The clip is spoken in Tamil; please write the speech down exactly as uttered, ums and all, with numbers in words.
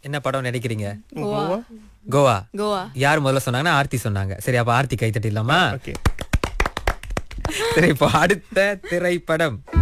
என்ன படம் நினைக்கிறீங்க? கோவா. கோவா. கோவா. யார் முதல்ல சொன்னாங்கன்னா ஆர்த்தி சொன்னாங்க. சரி, அப்ப ஆர்த்தி கை தட்டிடலாமா? ஓகே. சரி, இப்போ அடுத்த திரைப்படம்